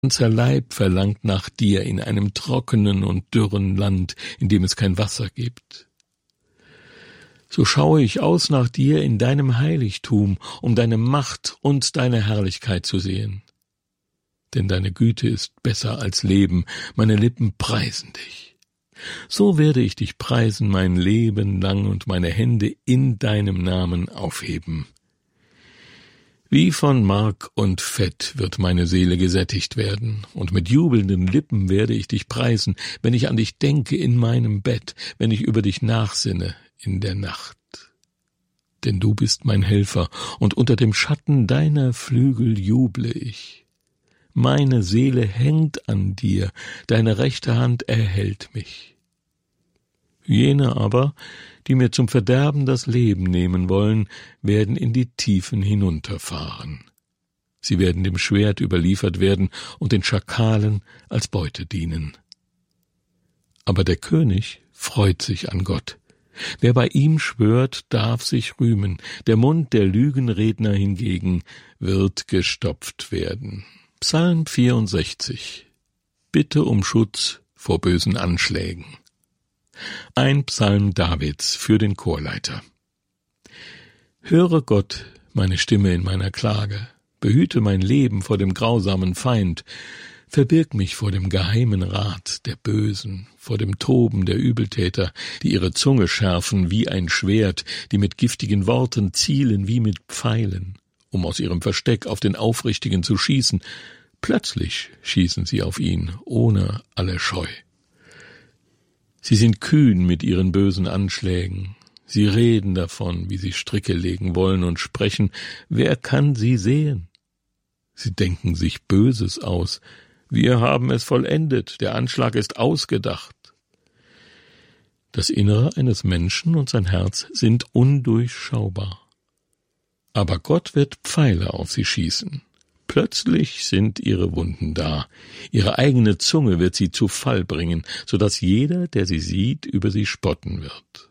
ganzer Leib verlangt nach dir in einem trockenen und dürren Land, in dem es kein Wasser gibt. So schaue ich aus nach dir in deinem Heiligtum, um deine Macht und deine Herrlichkeit zu sehen. Denn deine Güte ist besser als Leben, meine Lippen preisen dich. So werde ich dich preisen mein Leben lang und meine Hände in deinem Namen aufheben. Wie von Mark und Fett wird meine Seele gesättigt werden, und mit jubelnden Lippen werde ich dich preisen, wenn ich an dich denke in meinem Bett, wenn ich über dich nachsinne in der Nacht. Denn du bist mein Helfer, und unter dem Schatten deiner Flügel juble ich. Meine Seele hängt an dir, deine rechte Hand erhält mich. Jene aber, die mir zum Verderben das Leben nehmen wollen, werden in die Tiefen hinunterfahren. Sie werden dem Schwert überliefert werden und den Schakalen als Beute dienen. Aber der König freut sich an Gott. Wer bei ihm schwört, darf sich rühmen. Der Mund der Lügenredner hingegen wird gestopft werden. Psalm 64. Bitte um Schutz vor bösen Anschlägen. Ein Psalm Davids für den Chorleiter. Höre Gott meine Stimme in meiner Klage, behüte mein Leben vor dem grausamen Feind, verbirg mich vor dem geheimen Rat der Bösen, vor dem Toben der Übeltäter, die ihre Zunge schärfen wie ein Schwert, die mit giftigen Worten zielen wie mit Pfeilen, um aus ihrem Versteck auf den Aufrichtigen zu schießen. Plötzlich schießen sie auf ihn, ohne alle Scheu. Sie sind kühn mit ihren bösen Anschlägen. Sie reden davon, wie sie Stricke legen wollen und sprechen, wer kann sie sehen? Sie denken sich Böses aus. Wir haben es vollendet, der Anschlag ist ausgedacht. Das Innere eines Menschen und sein Herz sind undurchschaubar. Aber Gott wird Pfeile auf sie schießen. Plötzlich sind ihre Wunden da. Ihre eigene Zunge wird sie zu Fall bringen, so dass jeder, der sie sieht, über sie spotten wird.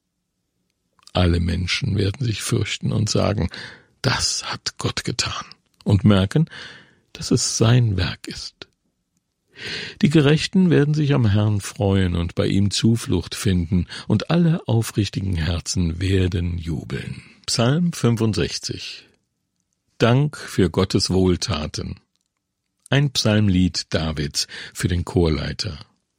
Alle Menschen werden sich fürchten und sagen, das hat Gott getan, und merken, dass es sein Werk ist. Die Gerechten werden sich am Herrn freuen und bei ihm Zuflucht finden, und alle aufrichtigen Herzen werden jubeln. Psalm 65. Dank für Gottes Wohltaten. Ein Psalmlied Davids für den Chorleiter.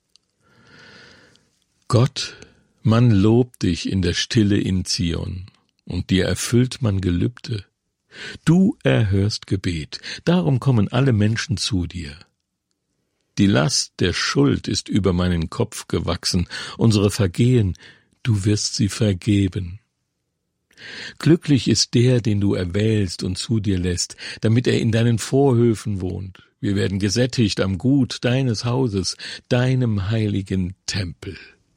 Gott, man lobt dich in der Stille in Zion, und dir erfüllt man Gelübde. Du erhörst Gebet, darum kommen alle Menschen zu dir. Die Last der Schuld ist über meinen Kopf gewachsen, unsere Vergehen, du wirst sie vergeben. Glücklich ist der, den du erwählst und zu dir lässt, damit er in deinen Vorhöfen wohnt. Wir werden gesättigt am Gut deines Hauses, deinem heiligen Tempel.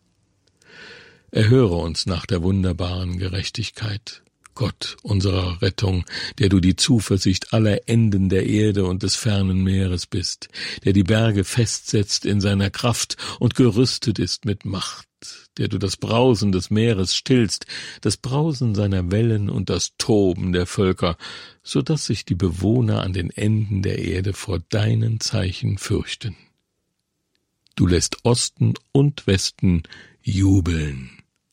Erhöre uns nach der wunderbaren Gerechtigkeit, Gott unserer Rettung, der du die Zuversicht aller Enden der Erde und des fernen Meeres bist, der die Berge festsetzt in seiner Kraft und gerüstet ist mit Macht, der du das Brausen des Meeres stillst, das Brausen seiner Wellen und das Toben der Völker, so dass sich die Bewohner an den Enden der Erde vor deinen Zeichen fürchten. Du lässt Osten und Westen jubeln.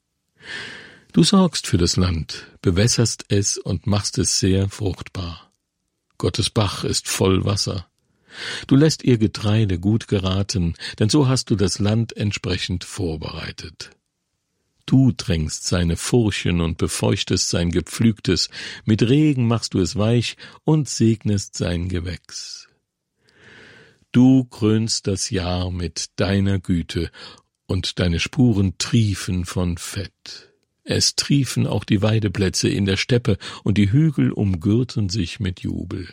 Du sorgst für das Land, bewässerst es und machst es sehr fruchtbar. Gottes Bach ist voll Wasser. Du lässt ihr Getreide gut geraten, denn so hast du das Land entsprechend vorbereitet. Du drängst seine Furchen und befeuchtest sein Gepflügtes, mit Regen machst du es weich und segnest sein Gewächs. Du krönst das Jahr mit deiner Güte, und deine Spuren triefen von Fett. Es triefen auch die Weideplätze in der Steppe, und die Hügel umgürten sich mit Jubel.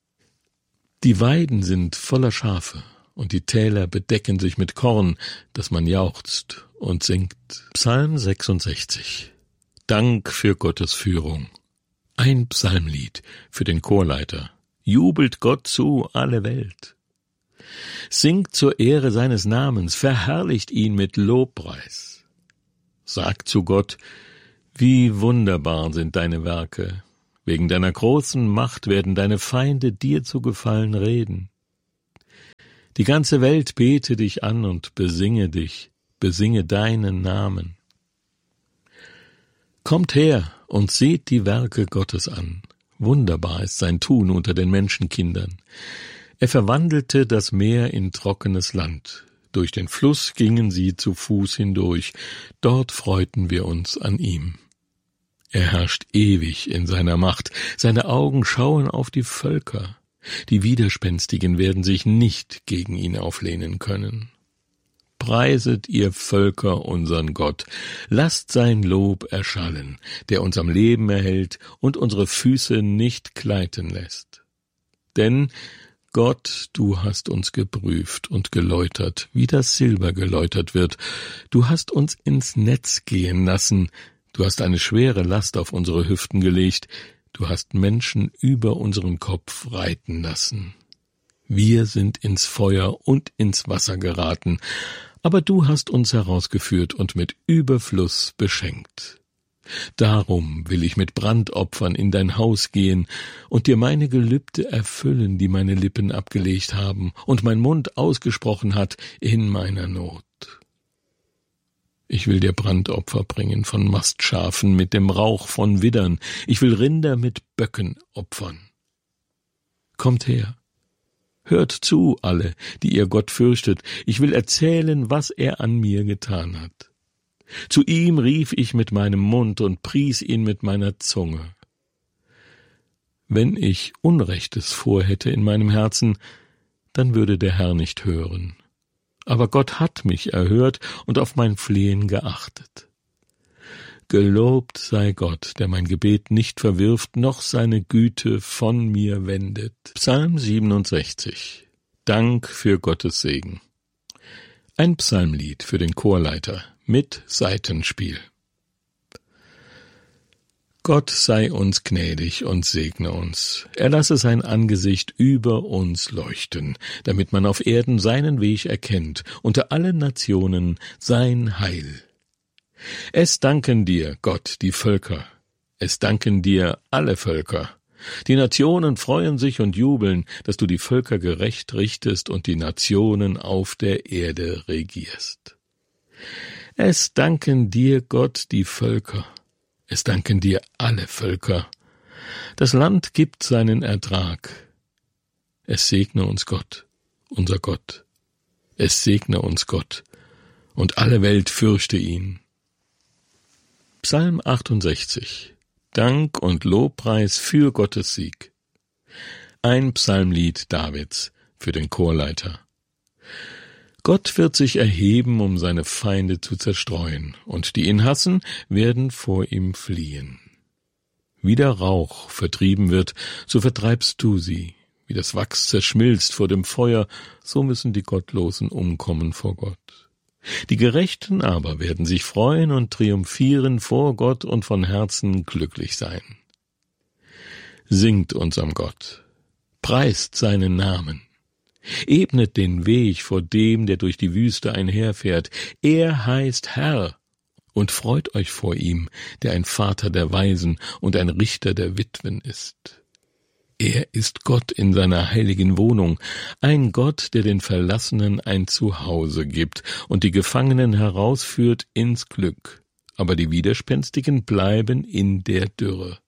Die Weiden sind voller Schafe, und die Täler bedecken sich mit Korn, dass man jauchzt und singt. Psalm 66. Dank für Gottes Führung. Ein Psalmlied für den Chorleiter. Jubelt Gott zu, alle Welt. Singt zur Ehre seines Namens, verherrlicht ihn mit Lobpreis. Sagt zu Gott, wie wunderbar sind deine Werke. Wegen deiner großen Macht werden deine Feinde dir zu Gefallen reden. Die ganze Welt bete dich an und besinge deinen Namen. Kommt her und seht die Werke Gottes an. Wunderbar ist sein Tun unter den Menschenkindern. Er verwandelte das Meer in trockenes Land. Durch den Fluss gingen sie zu Fuß hindurch. Dort freuten wir uns an ihm. Er herrscht ewig in seiner Macht. Seine Augen schauen auf die Völker. Die Widerspenstigen werden sich nicht gegen ihn auflehnen können. Preiset ihr Völker unseren Gott, lasst sein Lob erschallen, der uns am Leben erhält und unsere Füße nicht gleiten lässt. Denn, Gott, du hast uns geprüft und geläutert, wie das Silber geläutert wird. Du hast uns ins Netz gehen lassen, du hast eine schwere Last auf unsere Hüften gelegt, du hast Menschen über unseren Kopf reiten lassen. Wir sind ins Feuer und ins Wasser geraten, aber du hast uns herausgeführt und mit Überfluss beschenkt. Darum will ich mit Brandopfern in dein Haus gehen und dir meine Gelübde erfüllen, die meine Lippen abgelegt haben und mein Mund ausgesprochen hat in meiner Not. Ich will dir Brandopfer bringen von Mastschafen mit dem Rauch von Widdern. Ich will Rinder mit Böcken opfern. Kommt her. Hört zu, alle, die ihr Gott fürchtet. Ich will erzählen, was er an mir getan hat. Zu ihm rief ich mit meinem Mund und pries ihn mit meiner Zunge. Wenn ich Unrechtes vorhätte in meinem Herzen, dann würde der Herr nicht hören. Aber Gott hat mich erhört und auf mein Flehen geachtet. Gelobt sei Gott, der mein Gebet nicht verwirft, noch seine Güte von mir wendet. Psalm 67. Dank für Gottes Segen. Ein Psalmlied für den Chorleiter mit Saitenspiel. Gott sei uns gnädig und segne uns. Er lasse sein Angesicht über uns leuchten, damit man auf Erden seinen Weg erkennt, unter allen Nationen sein Heil. Es danken dir, Gott, die Völker. Es danken dir alle Völker. Die Nationen freuen sich und jubeln, dass du die Völker gerecht richtest und die Nationen auf der Erde regierst. Es danken dir, Gott, die Völker. Es danken dir alle Völker. Das Land gibt seinen Ertrag. Es segne uns Gott, unser Gott. Es segne uns Gott, und alle Welt fürchte ihn. Psalm 68. Dank und Lobpreis für Gottes Sieg. Ein Psalmlied Davids für den Chorleiter. Gott wird sich erheben, um seine Feinde zu zerstreuen, und die ihn hassen, werden vor ihm fliehen. Wie der Rauch vertrieben wird, so vertreibst du sie. Wie das Wachs zerschmilzt vor dem Feuer, so müssen die Gottlosen umkommen vor Gott. Die Gerechten aber werden sich freuen und triumphieren vor Gott und von Herzen glücklich sein. Singt unserem Gott, preist seinen Namen. Ebnet den Weg vor dem, der durch die Wüste einherfährt. Er heißt Herr, und freut euch vor ihm, der ein Vater der Waisen und ein Richter der Witwen ist. Er ist Gott in seiner heiligen Wohnung, ein Gott, der den Verlassenen ein Zuhause gibt und die Gefangenen herausführt ins Glück, aber die Widerspenstigen bleiben in der Dürre.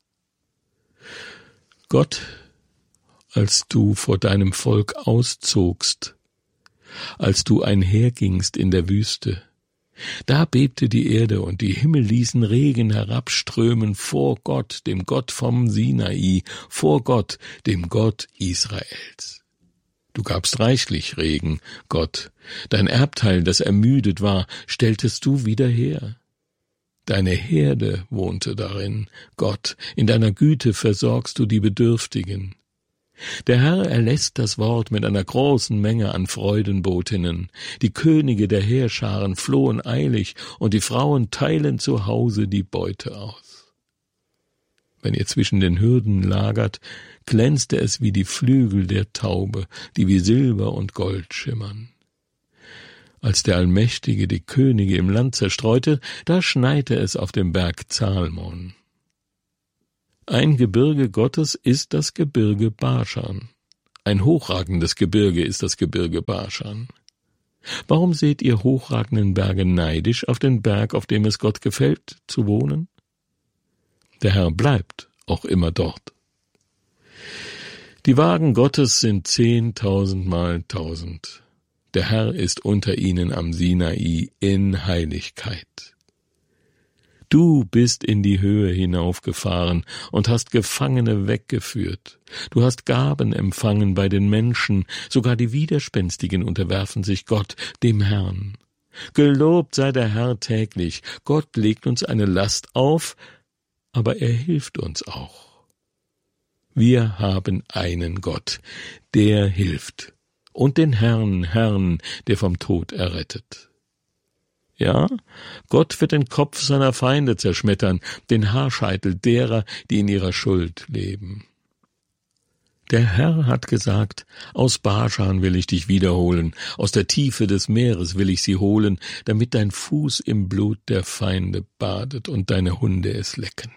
Gott, als du vor deinem Volk auszogst, als du einhergingst in der Wüste, da bebte die Erde und die Himmel ließen Regen herabströmen vor Gott, dem Gott vom Sinai, vor Gott, dem Gott Israels. Du gabst reichlich Regen, Gott, dein Erbteil, das ermüdet war, stelltest du wieder her. Deine Herde wohnte darin, Gott, in deiner Güte versorgst du die Bedürftigen. Der Herr erlässt das Wort mit einer großen Menge an Freudenbotinnen. Die Könige der Heerscharen flohen eilig, und die Frauen teilen zu Hause die Beute aus. Wenn ihr zwischen den Hürden lagert, glänzte es wie die Flügel der Taube, die wie Silber und Gold schimmern. Als der Allmächtige die Könige im Land zerstreute, da schneite es auf dem Berg Zalmon. Ein Gebirge Gottes ist das Gebirge Baschan. Ein hochragendes Gebirge ist das Gebirge Baschan. Warum seht ihr hochragenden Berge neidisch auf den Berg, auf dem es Gott gefällt, zu wohnen? Der Herr bleibt auch immer dort. Die Wagen Gottes sind 10.000 mal 1.000. Der Herr ist unter ihnen am Sinai in Heiligkeit. Du bist in die Höhe hinaufgefahren und hast Gefangene weggeführt. Du hast Gaben empfangen bei den Menschen, sogar die Widerspenstigen unterwerfen sich Gott, dem Herrn. Gelobt sei der Herr täglich. Gott legt uns eine Last auf, aber er hilft uns auch. Wir haben einen Gott, der hilft, und den Herrn, der vom Tod errettet. Ja, Gott wird den Kopf seiner Feinde zerschmettern, den Haarscheitel derer, die in ihrer Schuld leben. Der Herr hat gesagt, aus Baschan will ich dich wiederholen, aus der Tiefe des Meeres will ich sie holen, damit dein Fuß im Blut der Feinde badet und deine Hunde es lecken.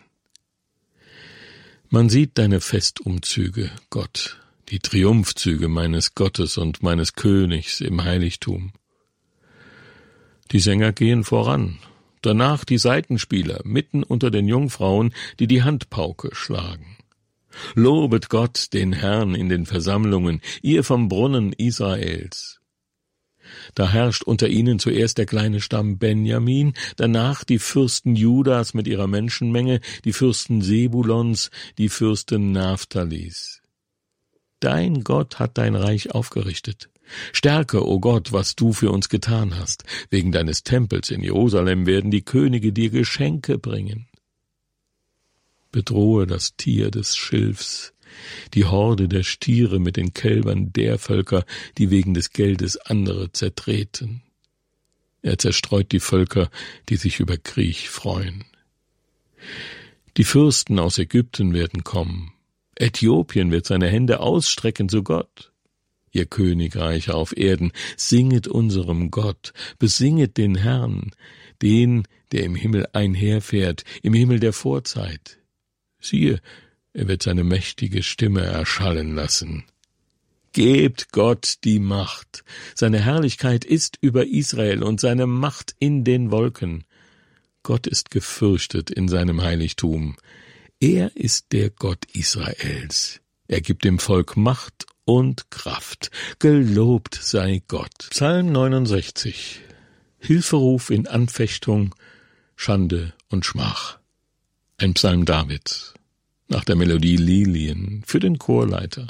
Man sieht deine Festumzüge, Gott, die Triumphzüge meines Gottes und meines Königs im Heiligtum. Die Sänger gehen voran, danach die Saitenspieler, mitten unter den Jungfrauen, die die Handpauke schlagen. Lobet Gott, den Herrn in den Versammlungen, ihr vom Brunnen Israels. Da herrscht unter ihnen zuerst der kleine Stamm Benjamin, danach die Fürsten Judas mit ihrer Menschenmenge, die Fürsten Sebulons, die Fürsten Naphtalis. Dein Gott hat dein Reich aufgerichtet. Stärke, o Gott, was du für uns getan hast. Wegen deines Tempels in Jerusalem werden die Könige dir Geschenke bringen. Bedrohe das Tier des Schilfs, die Horde der Stiere mit den Kälbern der Völker, die wegen des Geldes andere zertreten. Er zerstreut die Völker, die sich über Krieg freuen. Die Fürsten aus Ägypten werden kommen. Äthiopien wird seine Hände ausstrecken zu Gott. Ihr Königreiche auf Erden, singet unserem Gott, besinget den Herrn, den, der im Himmel einherfährt, im Himmel der Vorzeit. Siehe, er wird seine mächtige Stimme erschallen lassen. Gebt Gott die Macht. Seine Herrlichkeit ist über Israel und seine Macht in den Wolken. Gott ist gefürchtet in seinem Heiligtum. Er ist der Gott Israels. Er gibt dem Volk Macht und Kraft. Gelobt sei Gott. Psalm 69. Hilferuf in Anfechtung, Schande und Schmach. Ein Psalm Davids. Nach der Melodie Lilien für den Chorleiter.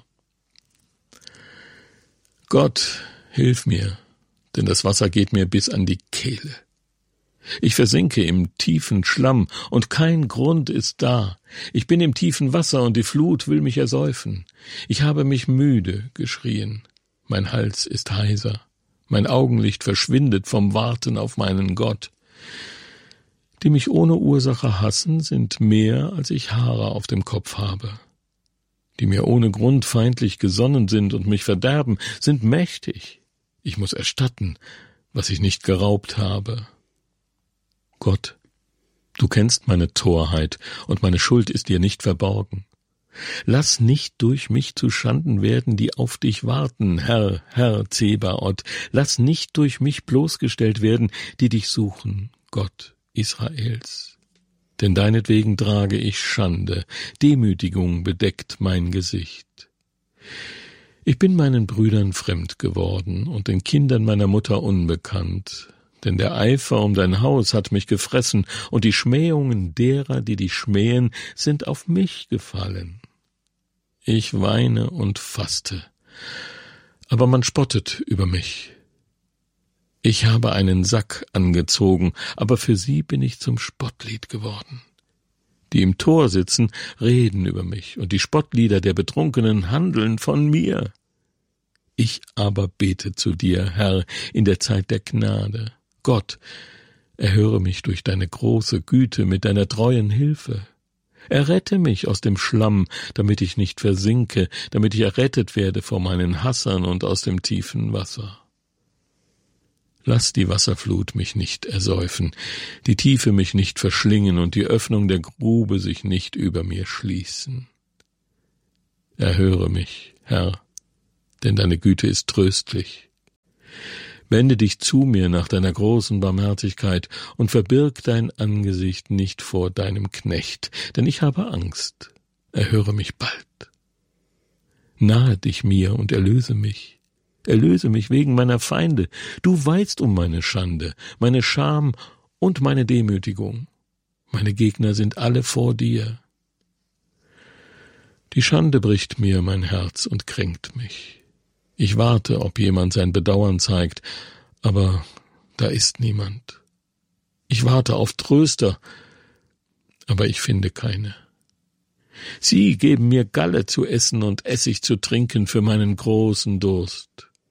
Gott, hilf mir, denn das Wasser geht mir bis an die Kehle. Ich versinke im tiefen Schlamm, und kein Grund ist da. Ich bin im tiefen Wasser, und die Flut will mich ersäufen. Ich habe mich müde geschrien. Mein Hals ist heiser. Mein Augenlicht verschwindet vom Warten auf meinen Gott. Die mich ohne Ursache hassen, sind mehr, als ich Haare auf dem Kopf habe. Die mir ohne Grund feindlich gesonnen sind und mich verderben, sind mächtig. Ich muss erstatten, was ich nicht geraubt habe. Gott, du kennst meine Torheit, und meine Schuld ist dir nicht verborgen. Lass nicht durch mich zu Schanden werden, die auf dich warten, Herr, Herr Zebaoth. Lass nicht durch mich bloßgestellt werden, die dich suchen, Gott Israels. Denn deinetwegen trage ich Schande, Demütigung bedeckt mein Gesicht. Ich bin meinen Brüdern fremd geworden und den Kindern meiner Mutter unbekannt, denn der Eifer um dein Haus hat mich gefressen, und die Schmähungen derer, die dich schmähen, sind auf mich gefallen. Ich weine und faste, aber man spottet über mich. Ich habe einen Sack angezogen, aber für sie bin ich zum Spottlied geworden. Die im Tor sitzen, reden über mich, und die Spottlieder der Betrunkenen handeln von mir. Ich aber bete zu dir, Herr, in der Zeit der Gnade. Gott, erhöre mich durch deine große Güte mit deiner treuen Hilfe. Errette mich aus dem Schlamm, damit ich nicht versinke, damit ich errettet werde vor meinen Hassern und aus dem tiefen Wasser. Lass die Wasserflut mich nicht ersäufen, die Tiefe mich nicht verschlingen und die Öffnung der Grube sich nicht über mir schließen. Erhöre mich, Herr, denn deine Güte ist tröstlich. Wende dich zu mir nach deiner großen Barmherzigkeit und verbirg dein Angesicht nicht vor deinem Knecht, denn ich habe Angst. Erhöre mich bald. Nahe dich mir und erlöse mich. Erlöse mich wegen meiner Feinde. Du weißt um meine Schande, meine Scham und meine Demütigung. Meine Gegner sind alle vor dir. Die Schande bricht mir mein Herz und kränkt mich. Ich warte, ob jemand sein Bedauern zeigt, aber da ist niemand. Ich warte auf Tröster, aber ich finde keine. Sie geben mir Galle zu essen und Essig zu trinken für meinen großen Durst.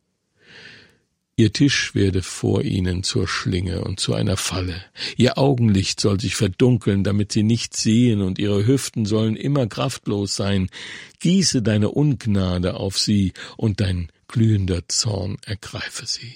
Ihr Tisch werde vor ihnen zur Schlinge und zu einer Falle. Ihr Augenlicht soll sich verdunkeln, damit sie nichts sehen, und ihre Hüften sollen immer kraftlos sein. Gieße deine Ungnade auf sie, und dein glühender Zorn ergreife sie.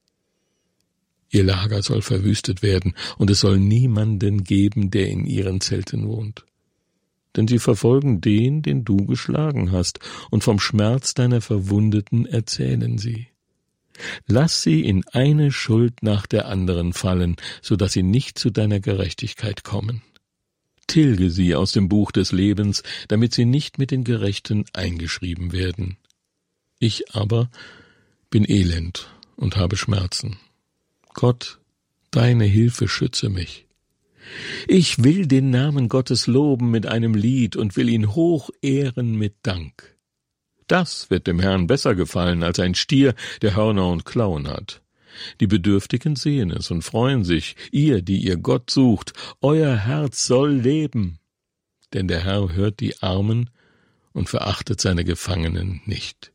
Ihr Lager soll verwüstet werden, und es soll niemanden geben, der in ihren Zelten wohnt. Denn sie verfolgen den du geschlagen hast, und vom Schmerz deiner Verwundeten erzählen sie. Lass sie in eine Schuld nach der anderen fallen, so dass sie nicht zu deiner Gerechtigkeit kommen. Tilge sie aus dem Buch des Lebens, damit sie nicht mit den Gerechten eingeschrieben werden. Ich aber bin elend und habe Schmerzen. Gott, deine Hilfe schütze mich. Ich will den Namen Gottes loben mit einem Lied und will ihn hoch ehren mit Dank. Das wird dem Herrn besser gefallen als ein Stier, der Hörner und Klauen hat. Die Bedürftigen sehen es und freuen sich, ihr, die ihr Gott sucht, euer Herz soll leben. Denn der Herr hört die Armen und verachtet seine Gefangenen nicht.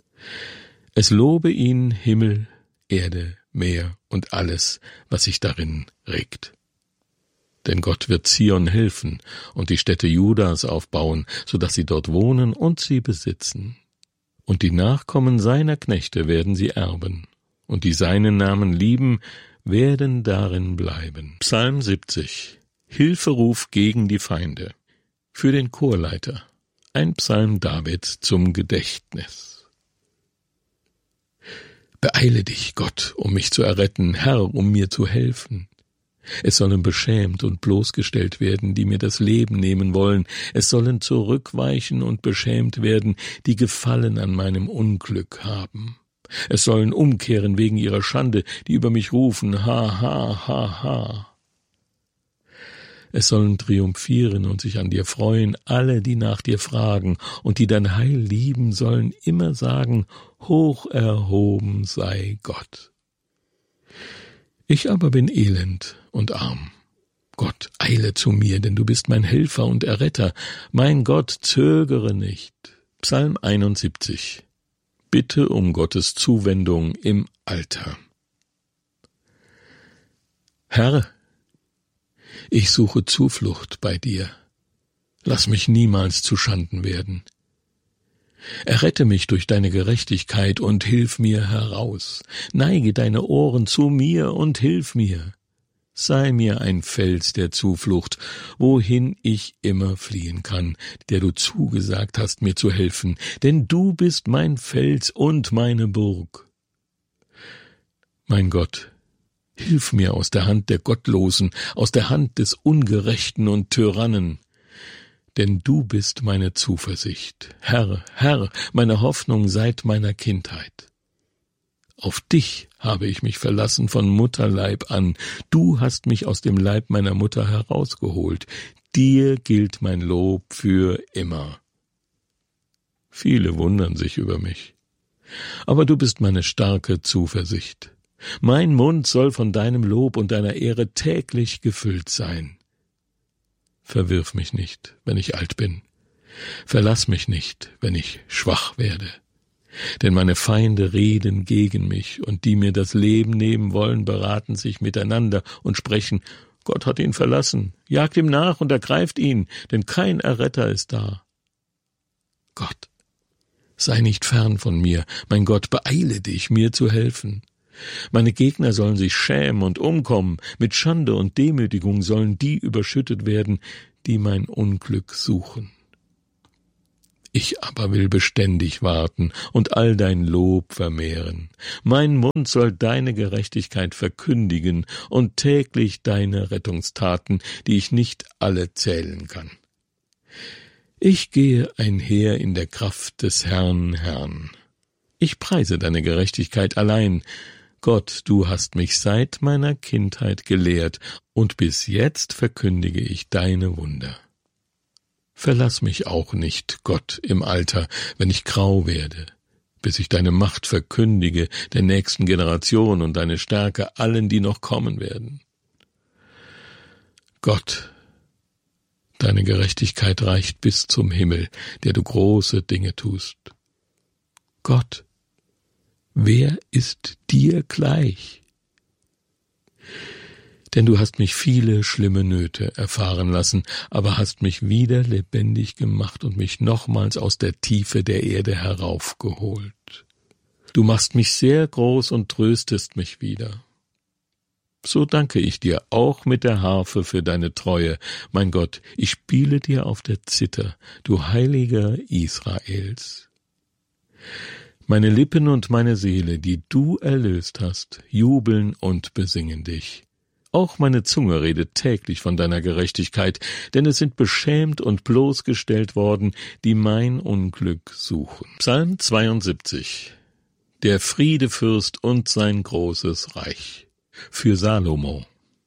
Es lobe ihn Himmel, Erde, Meer und alles, was sich darin regt. Denn Gott wird Zion helfen und die Städte Judas aufbauen, so dass sie dort wohnen und sie besitzen. Und die Nachkommen seiner Knechte werden sie erben, und die seinen Namen lieben, werden darin bleiben. Psalm 70. Hilferuf gegen die Feinde. Für den Chorleiter. Ein Psalm Davids zum Gedächtnis. Beeile dich, Gott, um mich zu erretten, Herr, um mir zu helfen. Es sollen beschämt und bloßgestellt werden, die mir das Leben nehmen wollen. Es sollen zurückweichen und beschämt werden, die Gefallen an meinem Unglück haben. Es sollen umkehren wegen ihrer Schande, die über mich rufen, ha, ha, ha, ha. Es sollen triumphieren und sich an dir freuen, alle, die nach dir fragen, und die dein Heil lieben, sollen immer sagen, hoch erhoben sei Gott. Ich aber bin elend und arm. Gott, eile zu mir, denn du bist mein Helfer und Erretter. Mein Gott, zögere nicht. Psalm 71. Bitte um Gottes Zuwendung im Alter. Herr, ich suche Zuflucht bei dir. Lass mich niemals zu Schanden werden. Errette mich durch deine Gerechtigkeit und hilf mir heraus. Neige deine Ohren zu mir und hilf mir. Sei mir ein Fels der Zuflucht, wohin ich immer fliehen kann, der du zugesagt hast, mir zu helfen, denn du bist mein Fels und meine Burg. Mein Gott, hilf mir aus der Hand der Gottlosen, aus der Hand des Ungerechten und Tyrannen. Denn du bist meine Zuversicht, Herr, Herr, meine Hoffnung seit meiner Kindheit. Auf dich habe ich mich verlassen von Mutterleib an. Du hast mich aus dem Leib meiner Mutter herausgeholt. Dir gilt mein Lob für immer. Viele wundern sich über mich. Aber du bist meine starke Zuversicht. Mein Mund soll von deinem Lob und deiner Ehre täglich gefüllt sein. Verwirf mich nicht, wenn ich alt bin. Verlass mich nicht, wenn ich schwach werde. Denn meine Feinde reden gegen mich, und die mir das Leben nehmen wollen, beraten sich miteinander und sprechen, Gott hat ihn verlassen, jagt ihm nach und ergreift ihn, denn kein Erretter ist da. Gott, sei nicht fern von mir, mein Gott, beeile dich, mir zu helfen. Meine Gegner sollen sich schämen und umkommen, mit Schande und Demütigung sollen die überschüttet werden, die mein Unglück suchen. Ich aber will beständig warten und all dein Lob vermehren. Mein Mund soll deine Gerechtigkeit verkündigen und täglich deine Rettungstaten, die ich nicht alle zählen kann. Ich gehe einher in der Kraft des Herrn. Ich preise deine Gerechtigkeit allein. Gott, du hast mich seit meiner Kindheit gelehrt, und bis jetzt verkündige ich deine Wunder. Verlass mich auch nicht, Gott, im Alter, wenn ich grau werde, bis ich deine Macht verkündige der nächsten Generation und deine Stärke allen, die noch kommen werden. Gott, deine Gerechtigkeit reicht bis zum Himmel, der du große Dinge tust. Gott, wer ist dir gleich? Denn du hast mich viele schlimme Nöte erfahren lassen, aber hast mich wieder lebendig gemacht und mich nochmals aus der Tiefe der Erde heraufgeholt. Du machst mich sehr groß und tröstest mich wieder. So danke ich dir auch mit der Harfe für deine Treue. Mein Gott, ich spiele dir auf der Zither, du Heiliger Israels. Meine Lippen und meine Seele, die du erlöst hast, jubeln und besingen dich. Auch meine Zunge redet täglich von deiner Gerechtigkeit, denn es sind beschämt und bloßgestellt worden, die mein Unglück suchen. Psalm 72. Der Friedefürst und sein großes Reich. Für Salomo.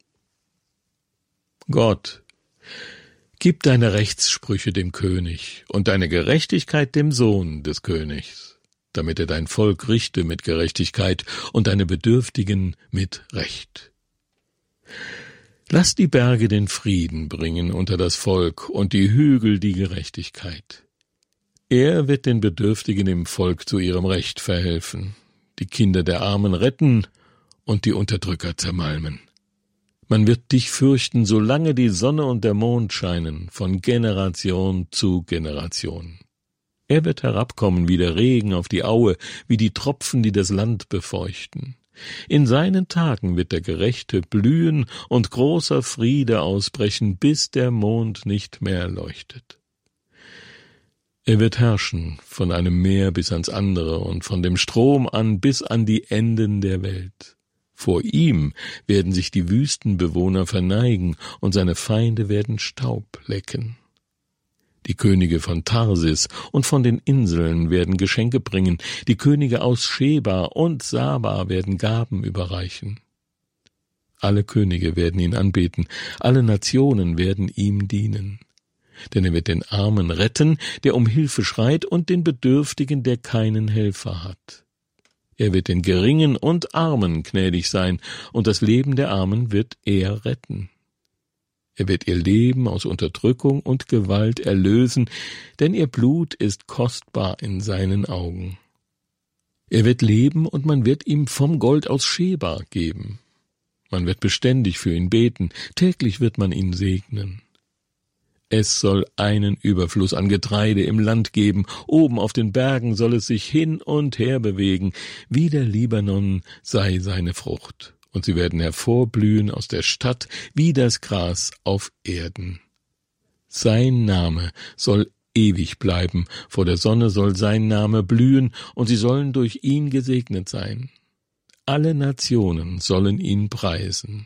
Gott, gib deine Rechtssprüche dem König und deine Gerechtigkeit dem Sohn des Königs, damit er dein Volk richte mit Gerechtigkeit und deine Bedürftigen mit Recht. Lass die Berge den Frieden bringen unter das Volk und die Hügel die Gerechtigkeit. Er wird den Bedürftigen im Volk zu ihrem Recht verhelfen, die Kinder der Armen retten und die Unterdrücker zermalmen. Man wird dich fürchten, solange die Sonne und der Mond scheinen, von Generation zu Generation. Er wird herabkommen wie der Regen auf die Aue, wie die Tropfen, die das Land befeuchten. In seinen Tagen wird der Gerechte blühen und großer Friede ausbrechen, bis der Mond nicht mehr leuchtet. Er wird herrschen von einem Meer bis ans andere und von dem Strom an bis an die Enden der Welt. Vor ihm werden sich die Wüstenbewohner verneigen und seine Feinde werden Staub lecken. Die Könige von Tarsis und von den Inseln werden Geschenke bringen, die Könige aus Sheba und Saba werden Gaben überreichen. Alle Könige werden ihn anbeten, alle Nationen werden ihm dienen. Denn er wird den Armen retten, der um Hilfe schreit, und den Bedürftigen, der keinen Helfer hat. Er wird den Geringen und Armen gnädig sein, und das Leben der Armen wird er retten. Er wird ihr Leben aus Unterdrückung und Gewalt erlösen, denn ihr Blut ist kostbar in seinen Augen. Er wird leben, und man wird ihm vom Gold aus Sheba geben. Man wird beständig für ihn beten, täglich wird man ihn segnen. Es soll einen Überfluss an Getreide im Land geben, oben auf den Bergen soll es sich hin und her bewegen, wie der Libanon sei seine Frucht. Und sie werden hervorblühen aus der Stadt wie das Gras auf Erden. Sein Name soll ewig bleiben, vor der Sonne soll sein Name blühen, und sie sollen durch ihn gesegnet sein. Alle Nationen sollen ihn preisen.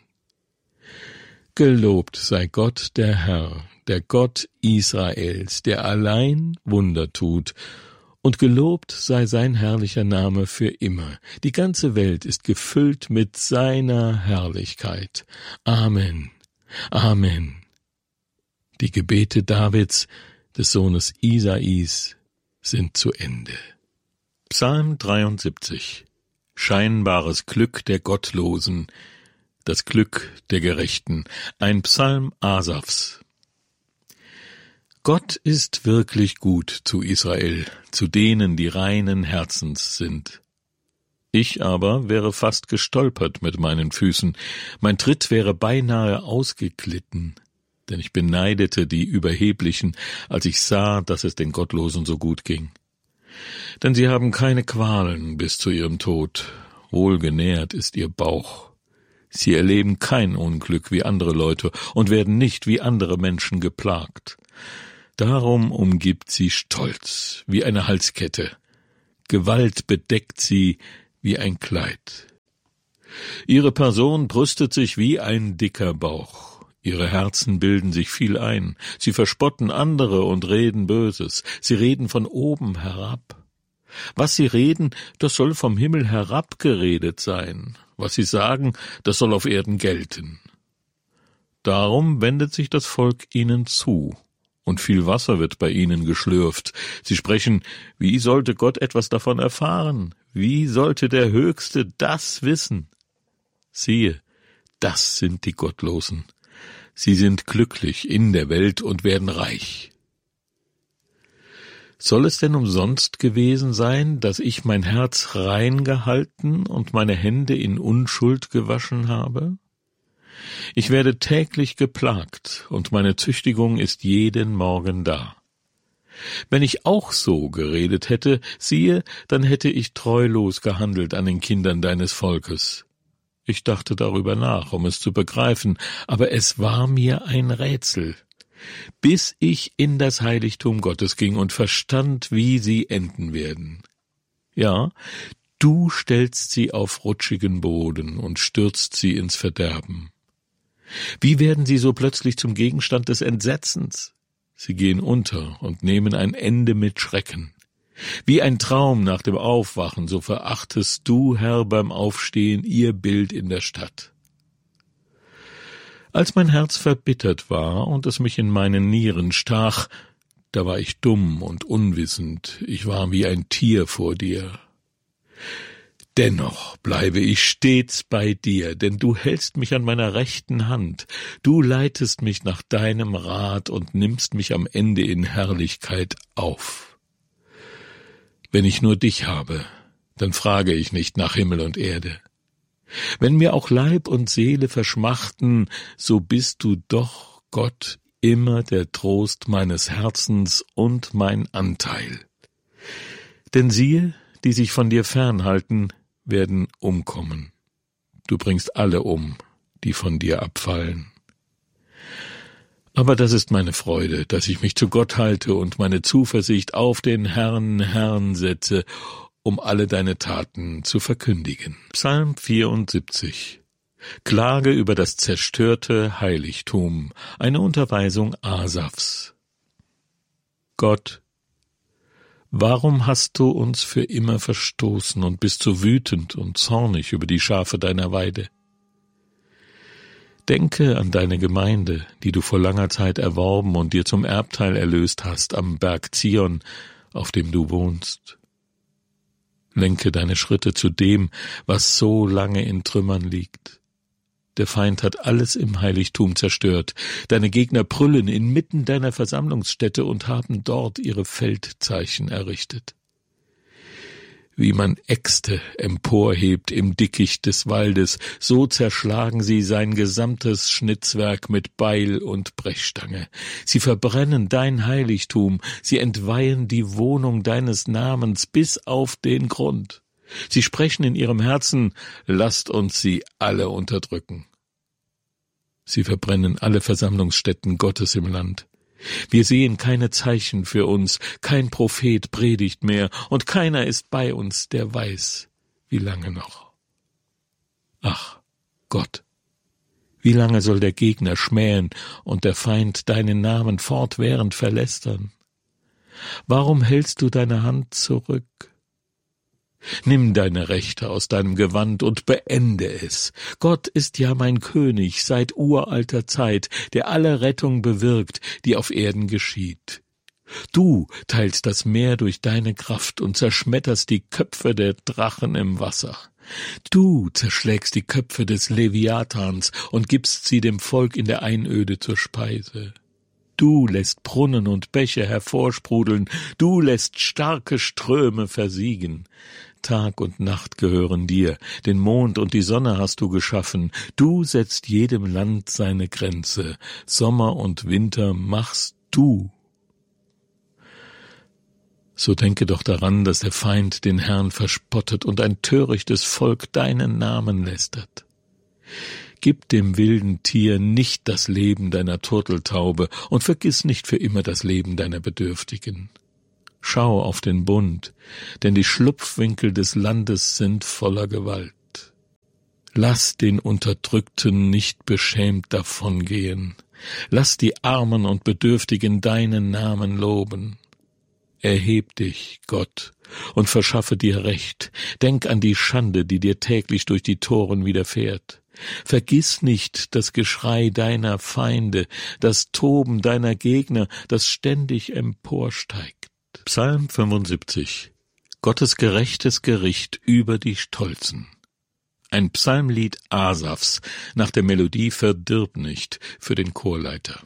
Gelobt sei Gott der Herr, der Gott Israels, der allein Wunder tut, und gelobt sei sein herrlicher Name für immer. Die ganze Welt ist gefüllt mit seiner Herrlichkeit. Amen. Amen. Die Gebete Davids, des Sohnes Isais, sind zu Ende. Psalm 73. Scheinbares Glück der Gottlosen, das Glück der Gerechten. Ein Psalm Asafs. Gott ist wirklich gut zu Israel, zu denen, die reinen Herzens sind. Ich aber wäre fast gestolpert mit meinen Füßen, mein Tritt wäre beinahe ausgeglitten, denn ich beneidete die Überheblichen, als ich sah, dass es den Gottlosen so gut ging. Denn sie haben keine Qualen bis zu ihrem Tod, wohlgenährt ist ihr Bauch. Sie erleben kein Unglück wie andere Leute und werden nicht wie andere Menschen geplagt. Darum umgibt sie Stolz wie eine Halskette, Gewalt bedeckt sie wie ein Kleid. Ihre Person brüstet sich wie ein dicker Bauch. Ihre Herzen bilden sich viel ein. Sie verspotten andere und reden Böses. Sie reden von oben herab. Was sie reden, das soll vom Himmel herabgeredet sein. Was sie sagen, das soll auf Erden gelten. Darum wendet sich das Volk ihnen zu, und viel Wasser wird bei ihnen geschlürft. Sie sprechen, wie sollte Gott etwas davon erfahren? Wie sollte der Höchste das wissen? Siehe, das sind die Gottlosen. Sie sind glücklich in der Welt und werden reich. Soll es denn umsonst gewesen sein, dass ich mein Herz rein gehalten und meine Hände in Unschuld gewaschen habe? Ich werde täglich geplagt, und meine Züchtigung ist jeden Morgen da. Wenn ich auch so geredet hätte, siehe, dann hätte ich treulos gehandelt an den Kindern deines Volkes. Ich dachte darüber nach, um es zu begreifen, aber es war mir ein Rätsel, bis ich in das Heiligtum Gottes ging und verstand, wie sie enden werden. Ja, du stellst sie auf rutschigen Boden und stürzt sie ins Verderben. Wie werden sie so plötzlich zum Gegenstand des Entsetzens? Sie gehen unter und nehmen ein Ende mit Schrecken. Wie ein Traum nach dem Aufwachen, so verachtest du, Herr, beim Aufstehen ihr Bild in der Stadt. Als mein Herz verbittert war und es mich in meinen Nieren stach, da war ich dumm und unwissend, ich war wie ein Tier vor dir. Dennoch bleibe ich stets bei dir, denn du hältst mich an meiner rechten Hand, du leitest mich nach deinem Rat und nimmst mich am Ende in Herrlichkeit auf. Wenn ich nur dich habe, dann frage ich nicht nach Himmel und Erde. Wenn mir auch Leib und Seele verschmachten, so bist du doch, Gott, immer der Trost meines Herzens und mein Anteil. Denn siehe, die sich von dir fernhalten, werden umkommen. Du bringst alle um, die von dir abfallen. Aber das ist meine Freude, dass ich mich zu Gott halte und meine Zuversicht auf den Herrn setze, um alle deine Taten zu verkündigen. Psalm 74. Klage über das zerstörte Heiligtum, eine Unterweisung Asafs. Gott, warum hast du uns für immer verstoßen und bist so wütend und zornig über die Schafe deiner Weide? Denke an deine Gemeinde, die du vor langer Zeit erworben und dir zum Erbteil erlöst hast am Berg Zion, auf dem du wohnst. Lenke deine Schritte zu dem, was so lange in Trümmern liegt. Der Feind hat alles im Heiligtum zerstört. Deine Gegner brüllen inmitten deiner Versammlungsstätte und haben dort ihre Feldzeichen errichtet. Wie man Äxte emporhebt im Dickicht des Waldes, so zerschlagen sie sein gesamtes Schnitzwerk mit Beil und Brechstange. Sie verbrennen dein Heiligtum, sie entweihen die Wohnung deines Namens bis auf den Grund. Sie sprechen in ihrem Herzen, lasst uns sie alle unterdrücken. Sie verbrennen alle Versammlungsstätten Gottes im Land. Wir sehen keine Zeichen für uns, kein Prophet predigt mehr, und keiner ist bei uns, der weiß, wie lange noch. Ach, Gott, wie lange soll der Gegner schmähen und der Feind deinen Namen fortwährend verlästern? Warum hältst du deine Hand zurück? Nimm deine Rechte aus deinem Gewand und beende es. Gott ist ja mein König seit uralter Zeit, der alle Rettung bewirkt, die auf Erden geschieht. Du teilst das Meer durch deine Kraft und zerschmetterst die Köpfe der Drachen im Wasser. Du zerschlägst die Köpfe des Leviathans und gibst sie dem Volk in der Einöde zur Speise. Du lässt Brunnen und Bäche hervorsprudeln, du lässt starke Ströme versiegen. Tag und Nacht gehören dir, den Mond und die Sonne hast du geschaffen, du setzt jedem Land seine Grenze, Sommer und Winter machst du. So denke doch daran, dass der Feind den Herrn verspottet und ein törichtes Volk deinen Namen lästert. Gib dem wilden Tier nicht das Leben deiner Turteltaube und vergiss nicht für immer das Leben deiner Bedürftigen. Schau auf den Bund, denn die Schlupfwinkel des Landes sind voller Gewalt. Lass den Unterdrückten nicht beschämt davongehen. Lass die Armen und Bedürftigen deinen Namen loben. Erheb dich, Gott, und verschaffe dir Recht. Denk an die Schande, die dir täglich durch die Toren widerfährt. Vergiss nicht das Geschrei deiner Feinde, das Toben deiner Gegner, das ständig emporsteigt. Psalm 75. Gottes gerechtes Gericht über die Stolzen. Ein Psalmlied Asafs nach der Melodie Verdirb nicht für den Chorleiter.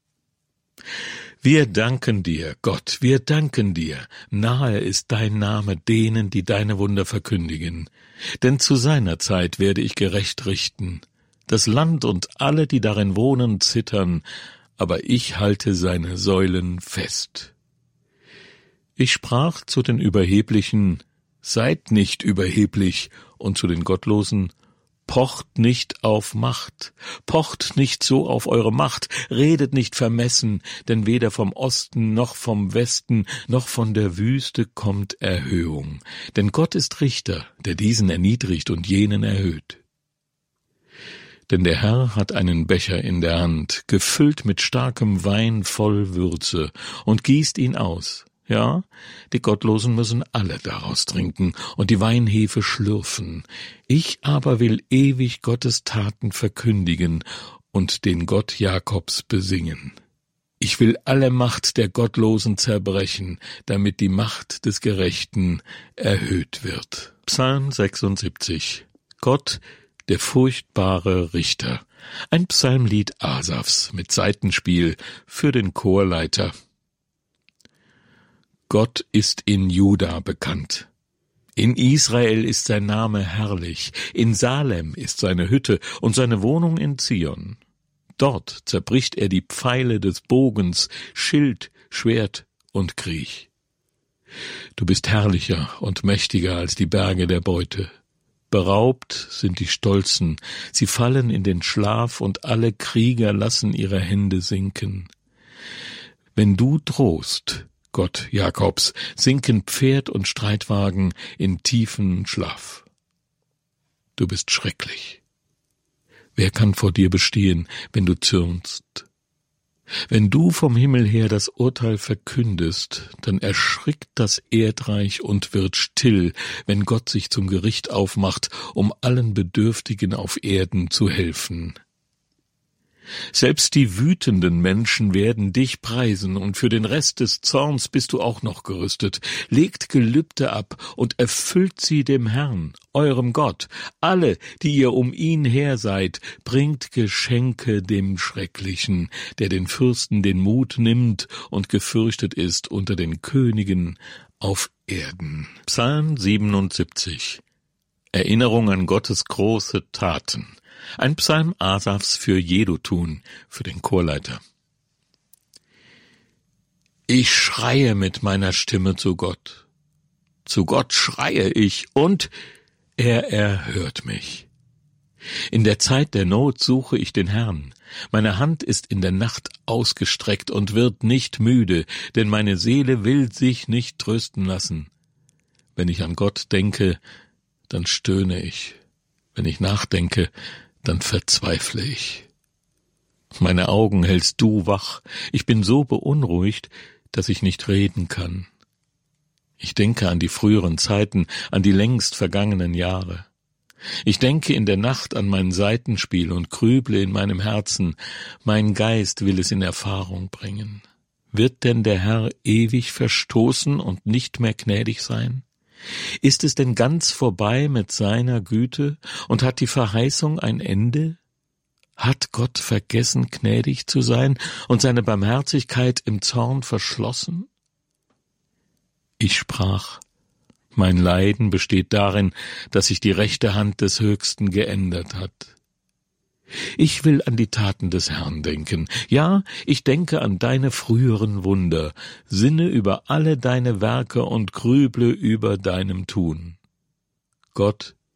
Wir danken dir, Gott, wir danken dir. Nahe ist dein Name denen, die deine Wunder verkündigen. Denn zu seiner Zeit werde ich gerecht richten. Das Land und alle, die darin wohnen, zittern, aber ich halte seine Säulen fest. Ich sprach zu den Überheblichen, seid nicht überheblich, und zu den Gottlosen, pocht nicht auf Macht, pocht nicht so auf eure Macht, redet nicht vermessen, denn weder vom Osten noch vom Westen noch von der Wüste kommt Erhöhung. Denn Gott ist Richter, der diesen erniedrigt und jenen erhöht. Denn der Herr hat einen Becher in der Hand, gefüllt mit starkem Wein voll Würze, und gießt ihn aus. Ja, die Gottlosen müssen alle daraus trinken und die Weinhefe schlürfen. Ich aber will ewig Gottes Taten verkündigen und den Gott Jakobs besingen. Ich will alle Macht der Gottlosen zerbrechen, damit die Macht des Gerechten erhöht wird. Psalm 76. Gott, der furchtbare Richter. Ein Psalmlied Asafs mit Saitenspiel für den Chorleiter. Gott ist in Juda bekannt. In Israel ist sein Name herrlich. In Salem ist seine Hütte und seine Wohnung in Zion. Dort zerbricht er die Pfeile des Bogens, Schild, Schwert und Kriech. Du bist herrlicher und mächtiger als die Berge der Beute. Beraubt sind die Stolzen, sie fallen in den Schlaf und alle Krieger lassen ihre Hände sinken. Wenn du drohst, Gott Jakobs, sinken Pferd und Streitwagen in tiefen Schlaf. Du bist schrecklich. Wer kann vor dir bestehen, wenn du zürnst? Wenn du vom Himmel her das Urteil verkündest, dann erschrickt das Erdreich und wird still, wenn Gott sich zum Gericht aufmacht, um allen Bedürftigen auf Erden zu helfen. Selbst die wütenden Menschen werden dich preisen, und für den Rest des Zorns bist du auch noch gerüstet. Legt Gelübde ab und erfüllt sie dem Herrn, eurem Gott. Alle, die ihr um ihn her seid, bringt Geschenke dem Schrecklichen, der den Fürsten den Mut nimmt und gefürchtet ist unter den Königen auf Erden. Psalm 77. Erinnerung an Gottes große Taten. Ein Psalm Asafs für Jedutun, für den Chorleiter. Ich schreie mit meiner Stimme zu Gott. Zu Gott schreie ich, und er erhört mich. In der Zeit der Not suche ich den Herrn. Meine Hand ist in der Nacht ausgestreckt und wird nicht müde, denn meine Seele will sich nicht trösten lassen. Wenn ich an Gott denke, dann stöhne ich. Wenn ich nachdenke, dann verzweifle ich. Meine Augen hältst du wach. Ich bin so beunruhigt, dass ich nicht reden kann. Ich denke an die früheren Zeiten, an die längst vergangenen Jahre. Ich denke in der Nacht an mein Saitenspiel und grüble in meinem Herzen. Mein Geist will es in Erfahrung bringen. Wird denn der Herr ewig verstoßen und nicht mehr gnädig sein? Ist es denn ganz vorbei mit seiner Güte und hat die Verheißung ein Ende? Hat Gott vergessen, gnädig zu sein und seine Barmherzigkeit im Zorn verschlossen? Ich sprach, mein Leiden besteht darin, dass sich die rechte Hand des Höchsten geändert hat. Ich will an die Taten des Herrn denken. Ja, ich denke an deine früheren Wunder, sinne über alle deine Werke und grüble über deinem Tun. Gott,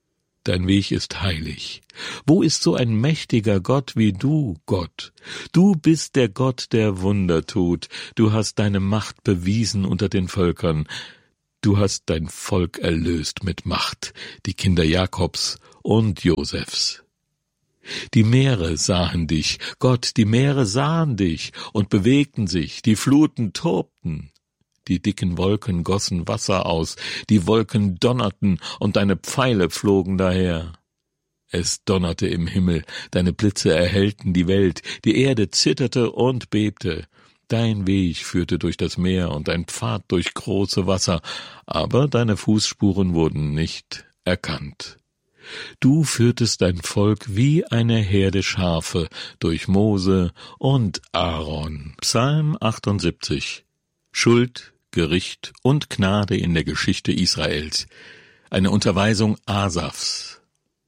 dein Weg ist heilig. Wo ist so ein mächtiger Gott wie du, Gott? Du bist der Gott, der Wunder tut. Du hast deine Macht bewiesen unter den Völkern. Du hast dein Volk erlöst mit Macht, die Kinder Jakobs und Josefs. Die Meere sahen dich, Gott, die Meere sahen dich und bewegten sich, die Fluten tobten. Die dicken Wolken gossen Wasser aus, die Wolken donnerten und deine Pfeile flogen daher. Es donnerte im Himmel, deine Blitze erhellten die Welt, die Erde zitterte und bebte. Dein Weg führte durch das Meer und dein Pfad durch große Wasser, aber deine Fußspuren wurden nicht erkannt. Du führtest dein Volk wie eine Herde Schafe durch Mose und Aaron. Psalm 78. Schuld, Gericht und Gnade in der Geschichte Israels. Eine Unterweisung Asafs.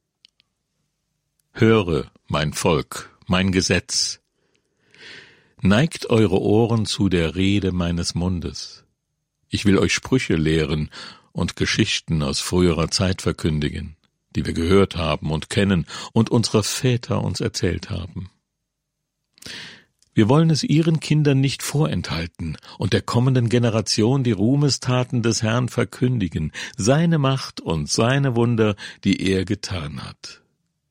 Höre, mein Volk, mein Gesetz. Neigt eure Ohren zu der Rede meines Mundes. Ich will euch Sprüche lehren und Geschichten aus früherer Zeit verkündigen, die wir gehört haben und kennen und unsere Väter uns erzählt haben. Wir wollen es ihren Kindern nicht vorenthalten und der kommenden Generation die Ruhmestaten des Herrn verkündigen, seine Macht und seine Wunder, die er getan hat.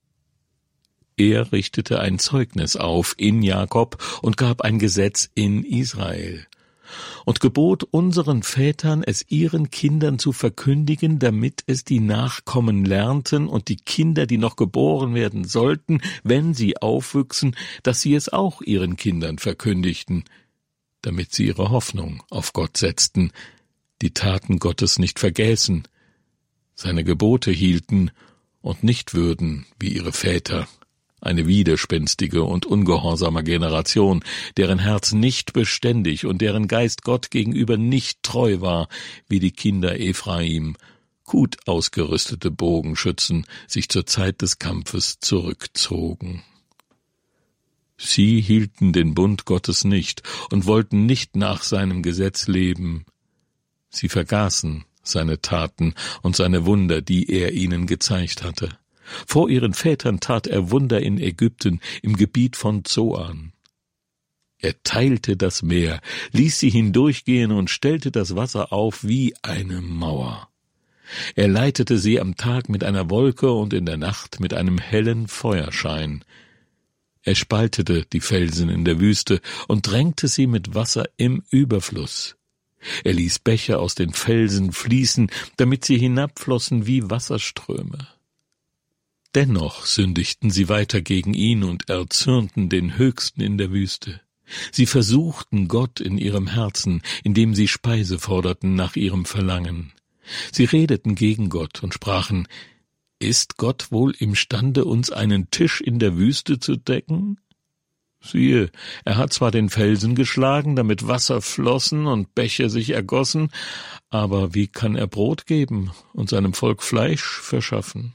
Er richtete ein Zeugnis auf in Jakob und gab ein Gesetz in Israel und gebot unseren Vätern, es ihren Kindern zu verkündigen, damit es die Nachkommen lernten und die Kinder, die noch geboren werden sollten, wenn sie aufwüchsen, dass sie es auch ihren Kindern verkündigten, damit sie ihre Hoffnung auf Gott setzten, die Taten Gottes nicht vergäßen, seine Gebote hielten und nicht würden wie ihre Väter. Eine widerspenstige und ungehorsame Generation, deren Herz nicht beständig und deren Geist Gott gegenüber nicht treu war, wie die Kinder Ephraim, gut ausgerüstete Bogenschützen, sich zur Zeit des Kampfes zurückzogen. Sie hielten den Bund Gottes nicht und wollten nicht nach seinem Gesetz leben. Sie vergaßen seine Taten und seine Wunder, die er ihnen gezeigt hatte. Vor ihren Vätern tat er Wunder in Ägypten, im Gebiet von Zoan. Er teilte das Meer, ließ sie hindurchgehen und stellte das Wasser auf wie eine Mauer. Er leitete sie am Tag mit einer Wolke und in der Nacht mit einem hellen Feuerschein. Er spaltete die Felsen in der Wüste und drängte sie mit Wasser im Überfluss. Er ließ Bäche aus den Felsen fließen, damit sie hinabflossen wie Wasserströme. Dennoch sündigten sie weiter gegen ihn und erzürnten den Höchsten in der Wüste. Sie versuchten Gott in ihrem Herzen, indem sie Speise forderten nach ihrem Verlangen. Sie redeten gegen Gott und sprachen: Ist Gott wohl imstande, uns einen Tisch in der Wüste zu decken? Siehe, er hat zwar den Felsen geschlagen, damit Wasser flossen und Bäche sich ergossen, aber wie kann er Brot geben und seinem Volk Fleisch verschaffen?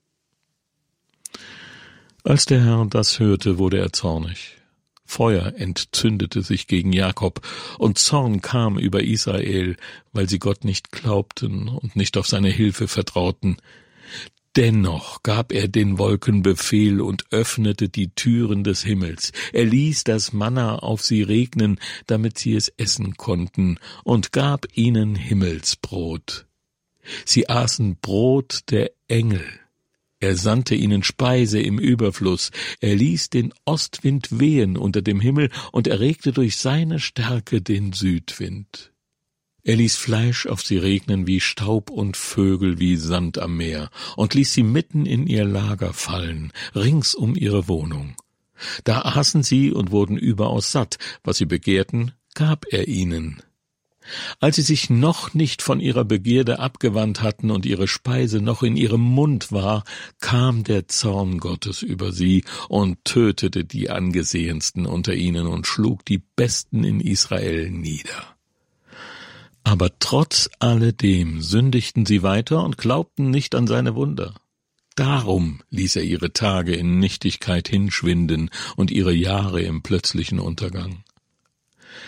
Als der Herr das hörte, wurde er zornig. Feuer entzündete sich gegen Jakob, und Zorn kam über Israel, weil sie Gott nicht glaubten und nicht auf seine Hilfe vertrauten. Dennoch gab er den Wolken Befehl und öffnete die Türen des Himmels. Er ließ das Manna auf sie regnen, damit sie es essen konnten, und gab ihnen Himmelsbrot. Sie aßen Brot der Engel. Er sandte ihnen Speise im Überfluss. Er ließ den Ostwind wehen unter dem Himmel und erregte durch seine Stärke den Südwind. Er ließ Fleisch auf sie regnen wie Staub und Vögel wie Sand am Meer und ließ sie mitten in ihr Lager fallen, rings um ihre Wohnung. Da aßen sie und wurden überaus satt. Was sie begehrten, gab er ihnen. Als sie sich noch nicht von ihrer Begierde abgewandt hatten und ihre Speise noch in ihrem Mund war, kam der Zorn Gottes über sie und tötete die Angesehensten unter ihnen und schlug die Besten in Israel nieder. Aber trotz alledem sündigten sie weiter und glaubten nicht an seine Wunder. Darum ließ er ihre Tage in Nichtigkeit hinschwinden und ihre Jahre im plötzlichen Untergang.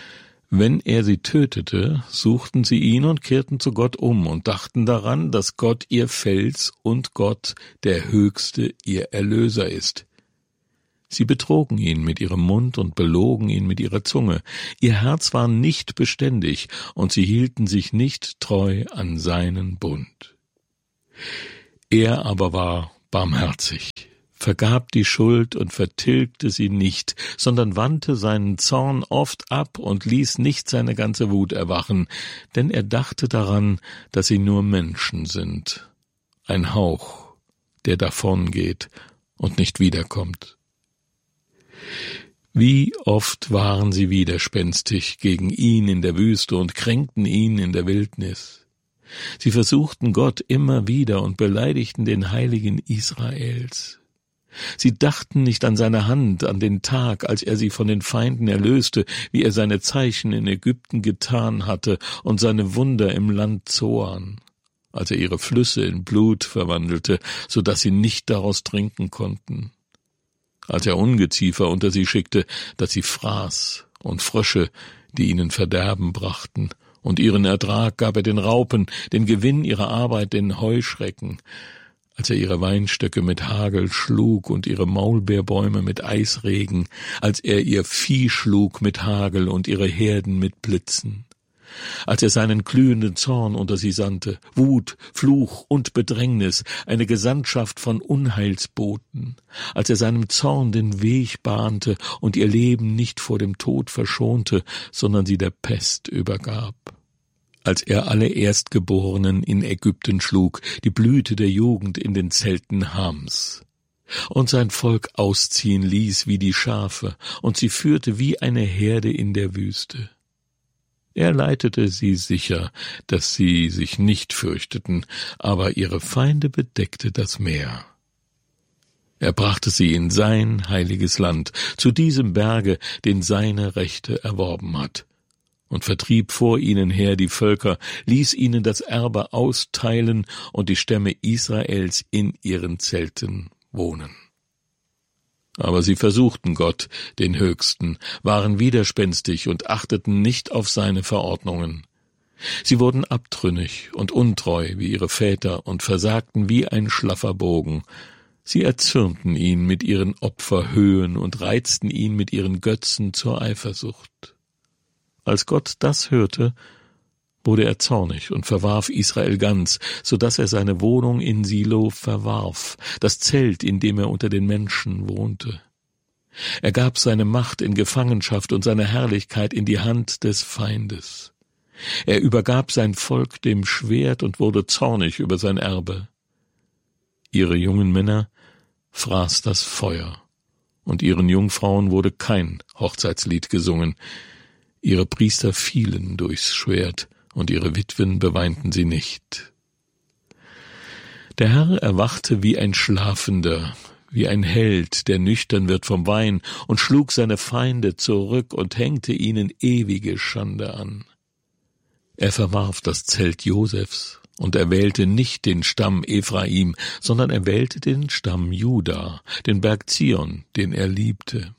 Wenn er sie tötete, suchten sie ihn und kehrten zu Gott um und dachten daran, dass Gott ihr Fels und Gott, der Höchste, ihr Erlöser ist. Sie betrogen ihn mit ihrem Mund und belogen ihn mit ihrer Zunge. Ihr Herz war nicht beständig, und sie hielten sich nicht treu an seinen Bund. Er aber war barmherzig, vergab die Schuld und vertilgte sie nicht, sondern wandte seinen Zorn oft ab und ließ nicht seine ganze Wut erwachen, denn er dachte daran, dass sie nur Menschen sind, ein Hauch, der davongeht und nicht wiederkommt. Wie oft waren sie widerspenstig gegen ihn in der Wüste und kränkten ihn in der Wildnis. Sie versuchten Gott immer wieder und beleidigten den Heiligen Israels. Sie dachten nicht an seine Hand, an den Tag, als er sie von den Feinden erlöste, wie er seine Zeichen in Ägypten getan hatte und seine Wunder im Land Zoan, als er ihre Flüsse in Blut verwandelte, so dass sie nicht daraus trinken konnten, als er Ungeziefer unter sie schickte, dass sie fraß, und Frösche, die ihnen Verderben brachten, und ihren Ertrag gab er den Raupen, den Gewinn ihrer Arbeit den Heuschrecken, als er ihre Weinstöcke mit Hagel schlug und ihre Maulbeerbäume mit Eisregen, als er ihr Vieh schlug mit Hagel und ihre Herden mit Blitzen, als er seinen glühenden Zorn unter sie sandte, Wut, Fluch und Bedrängnis, eine Gesandtschaft von Unheilsboten, als er seinem Zorn den Weg bahnte und ihr Leben nicht vor dem Tod verschonte, sondern sie der Pest übergab, als er alle Erstgeborenen in Ägypten schlug, die Blüte der Jugend in den Zelten Hams, und sein Volk ausziehen ließ wie die Schafe, und sie führte wie eine Herde in der Wüste. Er leitete sie sicher, dass sie sich nicht fürchteten, aber ihre Feinde bedeckte das Meer. Er brachte sie in sein heiliges Land, zu diesem Berge, den seine Rechte erworben hat, und vertrieb vor ihnen her die Völker, ließ ihnen das Erbe austeilen und die Stämme Israels in ihren Zelten wohnen. Aber sie versuchten Gott, den Höchsten, waren widerspenstig und achteten nicht auf seine Verordnungen. Sie wurden abtrünnig und untreu wie ihre Väter und versagten wie ein schlaffer Bogen. Sie erzürnten ihn mit ihren Opferhöhen und reizten ihn mit ihren Götzen zur Eifersucht. Als Gott das hörte, wurde er zornig und verwarf Israel ganz, so dass er seine Wohnung in Silo verwarf, das Zelt, in dem er unter den Menschen wohnte. Er gab seine Macht in Gefangenschaft und seine Herrlichkeit in die Hand des Feindes. Er übergab sein Volk dem Schwert und wurde zornig über sein Erbe. Ihre jungen Männer fraß das Feuer, und ihren Jungfrauen wurde kein Hochzeitslied gesungen. Ihre Priester fielen durchs Schwert, und ihre Witwen beweinten sie nicht. Der Herr erwachte wie ein Schlafender, wie ein Held, der nüchtern wird vom Wein, und schlug seine Feinde zurück und hängte ihnen ewige Schande an. Er verwarf das Zelt Josefs, und er wählte nicht den Stamm Ephraim, sondern er wählte den Stamm Juda, den Berg Zion, den er liebte.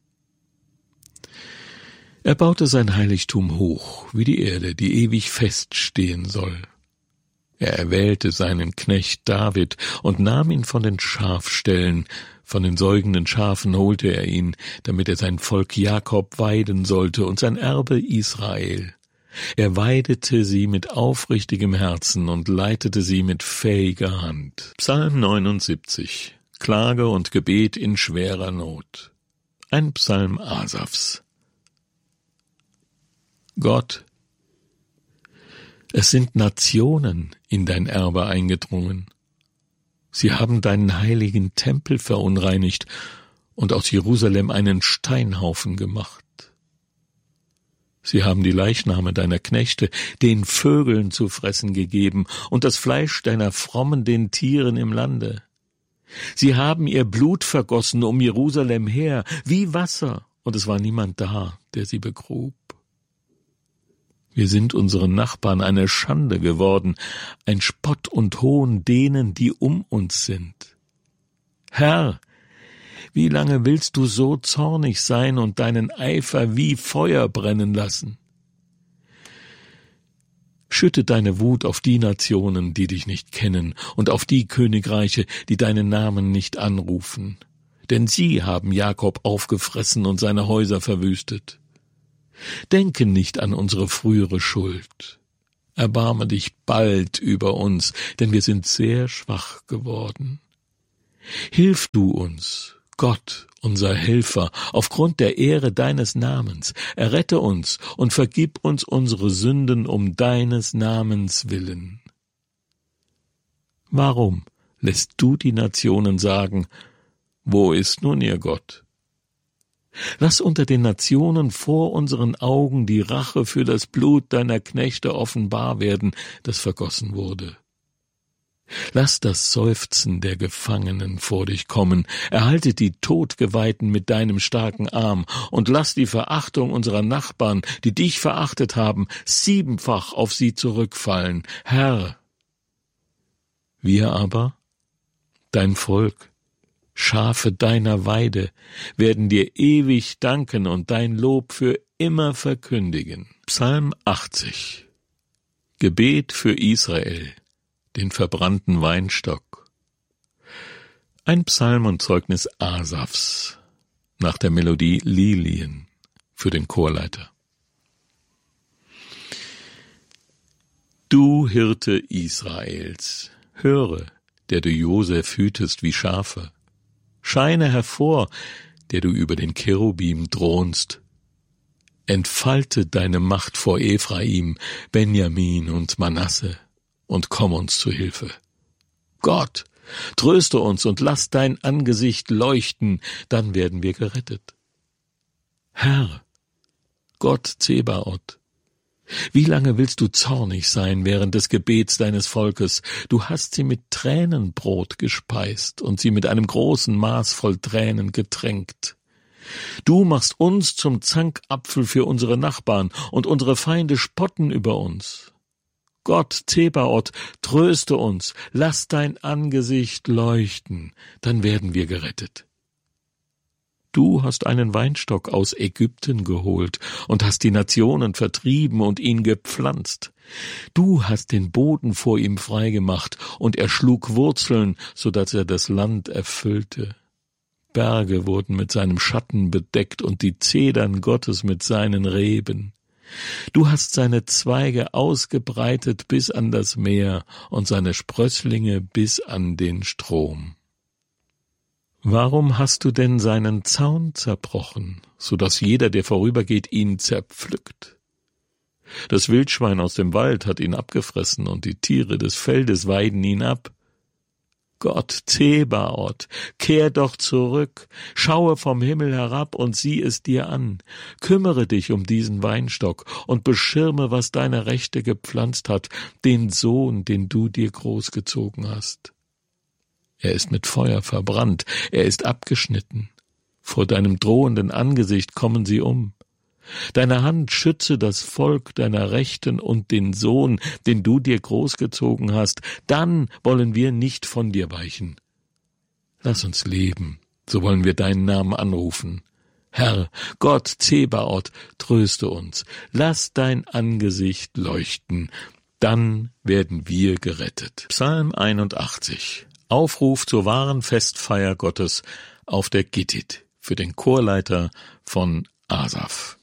Er baute sein Heiligtum hoch, wie die Erde, die ewig feststehen soll. Er erwählte seinen Knecht David und nahm ihn von den Schafställen, von den säugenden Schafen holte er ihn, damit er sein Volk Jakob weiden sollte und sein Erbe Israel. Er weidete sie mit aufrichtigem Herzen und leitete sie mit fähiger Hand. Psalm 79. Klage und Gebet in schwerer Not. Ein Psalm Asafs. Gott, es sind Nationen in dein Erbe eingedrungen. Sie haben deinen heiligen Tempel verunreinigt und aus Jerusalem einen Steinhaufen gemacht. Sie haben die Leichname deiner Knechte den Vögeln zu fressen gegeben und das Fleisch deiner Frommen den Tieren im Lande. Sie haben ihr Blut vergossen um Jerusalem her, wie Wasser, und es war niemand da, der sie begrub. Wir sind unseren Nachbarn eine Schande geworden, ein Spott und Hohn denen, die um uns sind. Herr, wie lange willst du so zornig sein und deinen Eifer wie Feuer brennen lassen? Schütte deine Wut auf die Nationen, die dich nicht kennen, und auf die Königreiche, die deinen Namen nicht anrufen. Denn sie haben Jakob aufgefressen und seine Häuser verwüstet. Denke nicht an unsere frühere Schuld. Erbarme dich bald über uns, denn wir sind sehr schwach geworden. Hilf du uns, Gott, unser Helfer, aufgrund der Ehre deines Namens. Errette uns und vergib uns unsere Sünden um deines Namens willen. Warum lässt du die Nationen sagen, wo ist nun ihr Gott? Lass unter den Nationen vor unseren Augen die Rache für das Blut deiner Knechte offenbar werden, das vergossen wurde. Lass das Seufzen der Gefangenen vor dich kommen, erhalte die Todgeweihten mit deinem starken Arm und lass die Verachtung unserer Nachbarn, die dich verachtet haben, 7-fach auf sie zurückfallen. Herr, wir aber, dein Volk, Schafe deiner Weide, werden dir ewig danken und dein Lob für immer verkündigen. Psalm 80. Gebet für Israel, den verbrannten Weinstock. Ein Psalm und Zeugnis Asafs nach der Melodie Lilien für den Chorleiter. Du Hirte Israels, höre, der du Josef hütest wie Schafe. Scheine hervor, der du über den Cherubim thronst. Entfalte deine Macht vor Ephraim, Benjamin und Manasse und komm uns zu Hilfe. Gott, tröste uns und lass dein Angesicht leuchten, dann werden wir gerettet. Herr, Gott Zebaoth, wie lange willst du zornig sein während des Gebets deines Volkes? Du hast sie mit Tränenbrot gespeist und sie mit einem großen Maß voll Tränen getränkt. Du machst uns zum Zankapfel für unsere Nachbarn, und unsere Feinde spotten über uns. Gott Zebaoth, tröste uns, lass dein Angesicht leuchten, dann werden wir gerettet. Du hast einen Weinstock aus Ägypten geholt und hast die Nationen vertrieben und ihn gepflanzt. Du hast den Boden vor ihm freigemacht und er schlug Wurzeln, so dass er das Land erfüllte. Berge wurden mit seinem Schatten bedeckt und die Zedern Gottes mit seinen Reben. Du hast seine Zweige ausgebreitet bis an das Meer und seine Sprösslinge bis an den Strom. Warum hast du denn seinen Zaun zerbrochen, so dass jeder, der vorübergeht, ihn zerpflückt? Das Wildschwein aus dem Wald hat ihn abgefressen und die Tiere des Feldes weiden ihn ab. Gott Zebaoth, kehr doch zurück, schaue vom Himmel herab und sieh es dir an. Kümmere dich um diesen Weinstock und beschirme, was deine Rechte gepflanzt hat, den Sohn, den du dir großgezogen hast. Er ist mit Feuer verbrannt, er ist abgeschnitten. Vor deinem drohenden Angesicht kommen sie um. Deine Hand schütze das Volk deiner Rechten und den Sohn, den du dir großgezogen hast, dann wollen wir nicht von dir weichen. Lass uns leben, so wollen wir deinen Namen anrufen. Herr, Gott Zebaoth, tröste uns, lass dein Angesicht leuchten, dann werden wir gerettet. Psalm 81. Aufruf zur wahren Festfeier Gottes auf der Gittit für den Chorleiter von Asaf.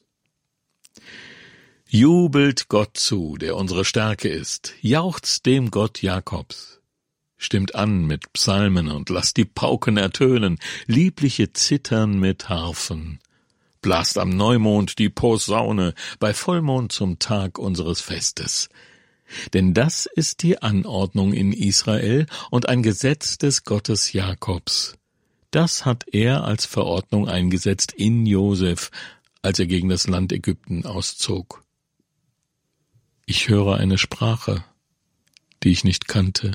Jubelt Gott zu, der unsere Stärke ist, jauchzt dem Gott Jakobs. Stimmt an mit Psalmen und lasst die Pauken ertönen, liebliche Zittern mit Harfen. Blast am Neumond die Posaune, bei Vollmond zum Tag unseres Festes. Denn das ist die Anordnung in Israel und ein Gesetz des Gottes Jakobs. Das hat er als Verordnung eingesetzt in Josef, als er gegen das Land Ägypten auszog. Ich höre eine Sprache, die ich nicht kannte.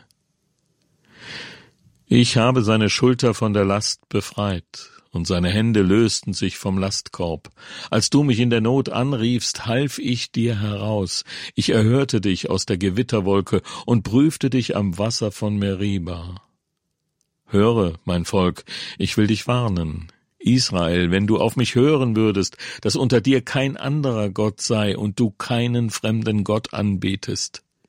Ich habe seine Schulter von der Last befreit, und seine Hände lösten sich vom Lastkorb. Als du mich in der Not anriefst, half ich dir heraus. Ich erhörte dich aus der Gewitterwolke und prüfte dich am Wasser von Meriba. Höre, mein Volk, ich will dich warnen. Israel, wenn du auf mich hören würdest, dass unter dir kein anderer Gott sei und du keinen fremden Gott anbetest.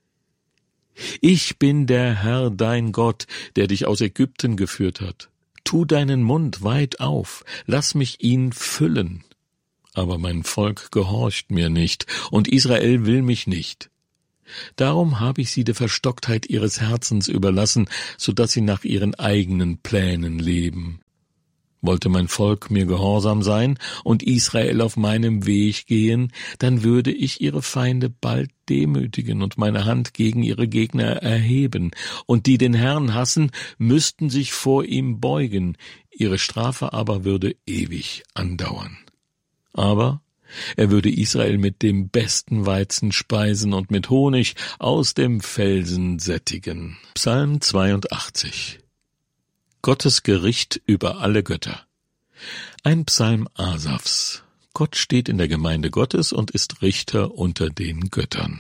Ich bin der Herr, dein Gott, der dich aus Ägypten geführt hat. Tu deinen Mund weit auf, lass mich ihn füllen. Aber mein Volk gehorcht mir nicht, und Israel will mich nicht. Darum habe ich sie der Verstocktheit ihres Herzens überlassen, so dass sie nach ihren eigenen Plänen leben. Wollte mein Volk mir gehorsam sein und Israel auf meinem Weg gehen, dann würde ich ihre Feinde bald demütigen und meine Hand gegen ihre Gegner erheben, und die den Herrn hassen, müssten sich vor ihm beugen, ihre Strafe aber würde ewig andauern. Aber er würde Israel mit dem besten Weizen speisen und mit Honig aus dem Felsen sättigen. Psalm 82. Gottes Gericht über alle Götter. Ein Psalm Asafs. Gott steht in der Gemeinde Gottes und ist Richter unter den Göttern.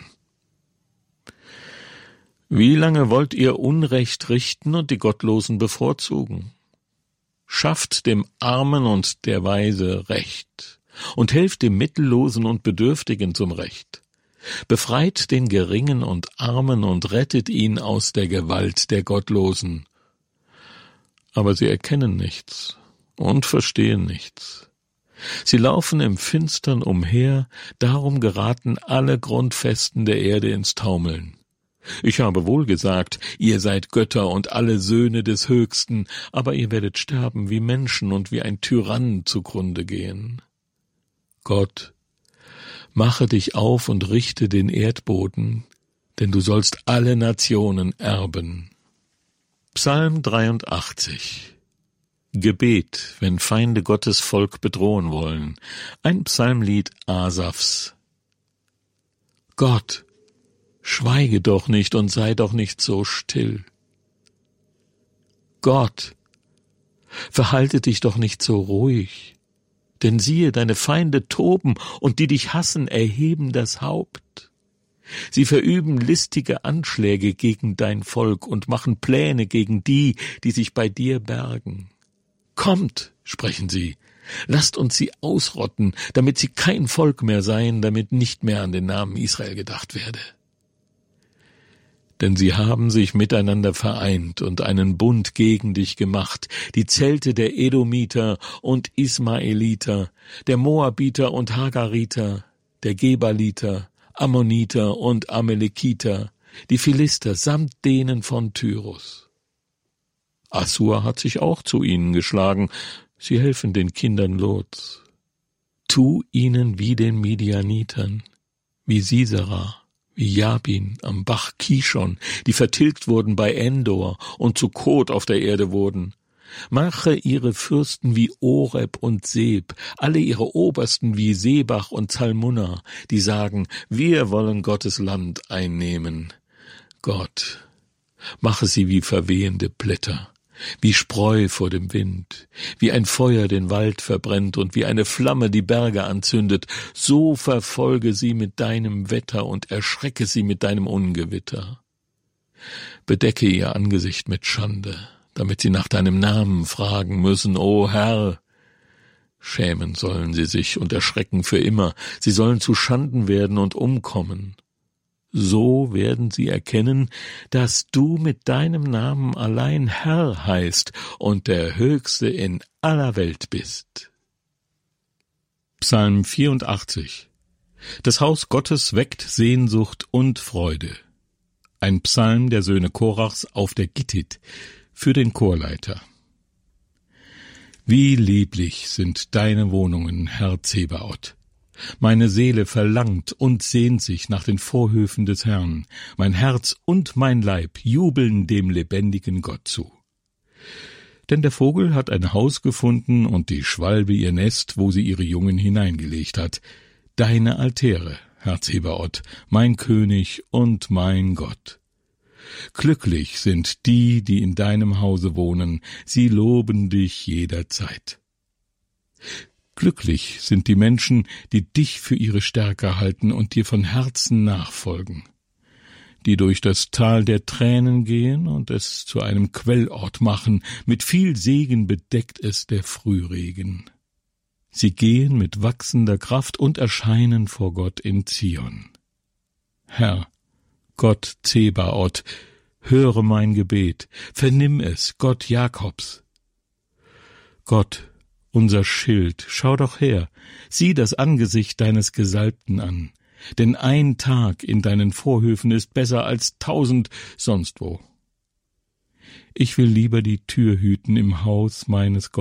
Wie lange wollt ihr Unrecht richten und die Gottlosen bevorzugen? Schafft dem Armen und der Weise Recht und helft dem Mittellosen und Bedürftigen zum Recht. Befreit den Geringen und Armen und rettet ihn aus der Gewalt der Gottlosen. Aber sie erkennen nichts und verstehen nichts. Sie laufen im Finstern umher, darum geraten alle Grundfesten der Erde ins Taumeln. Ich habe wohl gesagt, ihr seid Götter und alle Söhne des Höchsten, aber ihr werdet sterben wie Menschen und wie ein Tyrann zugrunde gehen. Gott, mache dich auf und richte den Erdboden, denn du sollst alle Nationen erben. Psalm 83. Gebet, wenn Feinde Gottes Volk bedrohen wollen. Ein Psalmlied Asafs. Gott, schweige doch nicht und sei doch nicht so still. Gott, verhalte dich doch nicht so ruhig. Denn siehe, deine Feinde toben, und die dich hassen, erheben das Haupt. Sie verüben listige Anschläge gegen dein Volk und machen Pläne gegen die, die sich bei dir bergen. Kommt, sprechen sie, lasst uns sie ausrotten, damit sie kein Volk mehr seien, damit nicht mehr an den Namen Israel gedacht werde. Denn sie haben sich miteinander vereint und einen Bund gegen dich gemacht, die Zelte der Edomiter und Ismaeliter, der Moabiter und Hagariter, der Gebaliter, Ammoniter und Amalekiter, die Philister samt denen von Tyrus. Assur hat sich auch zu ihnen geschlagen, sie helfen den Kindern Lots. Tu ihnen wie den Midianitern, wie Sisera, wie Jabin am Bach Kishon, die vertilgt wurden bei Endor und zu Kot auf der Erde wurden. Mache ihre Fürsten wie Oreb und Seb, alle ihre Obersten wie Sebach und Zalmunna, die sagen, wir wollen Gottes Land einnehmen. Gott, mache sie wie verwehende Blätter, wie Spreu vor dem Wind, wie ein Feuer den Wald verbrennt und wie eine Flamme die Berge anzündet, so verfolge sie mit deinem Wetter und erschrecke sie mit deinem Ungewitter. Bedecke ihr Angesicht mit Schande, damit sie nach deinem Namen fragen müssen, o Herr. Schämen sollen sie sich und erschrecken für immer, sie sollen zu Schanden werden und umkommen. So werden sie erkennen, dass du mit deinem Namen allein Herr heißt und der Höchste in aller Welt bist. Psalm 84. Das Haus Gottes weckt Sehnsucht und Freude. Ein Psalm der Söhne Korachs auf der Gittit für den Chorleiter. Wie lieblich sind deine Wohnungen, Herr Zebaoth. Meine Seele verlangt und sehnt sich nach den Vorhöfen des Herrn. Mein Herz und mein Leib jubeln dem lebendigen Gott zu. Denn der Vogel hat ein Haus gefunden und die Schwalbe ihr Nest, wo sie ihre Jungen hineingelegt hat. Deine Altäre, Herr Zebaoth, mein König und mein Gott. Glücklich sind die, die in deinem Hause wohnen, sie loben dich jederzeit. Glücklich sind die Menschen, die dich für ihre Stärke halten und dir von Herzen nachfolgen, die durch das Tal der Tränen gehen und es zu einem Quellort machen, mit viel Segen bedeckt es der Frühregen. Sie gehen mit wachsender Kraft und erscheinen vor Gott in Zion. Herr, Gott Zebaoth, höre mein Gebet, vernimm es, Gott Jakobs. Gott, unser Schild, schau doch her, sieh das Angesicht deines Gesalbten an, denn ein Tag in deinen Vorhöfen ist besser als 1000 sonstwo. Ich will lieber die Tür hüten im Haus meines